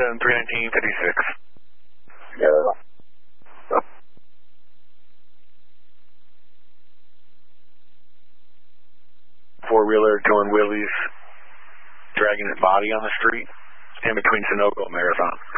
319-56. Yeah. Four-wheeler going wheelies, dragging his body on the street in between Sunoco and Marathon.